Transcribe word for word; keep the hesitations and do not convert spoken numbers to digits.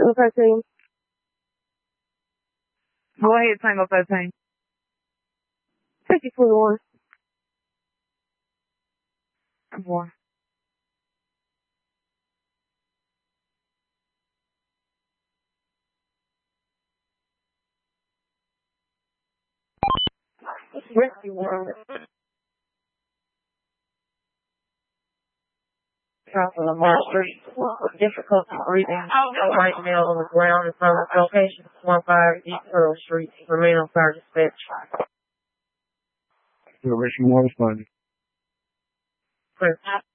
thirteen. Go ahead, Tango thirteen. fifty twenty-one. Boy. Rescue world. Crossing the Mall Street. Difficulty breathing. Right now on the ground in front of the location. one five East Pearl Street. Remain on fire dispatch. The rescue water responding. Clear.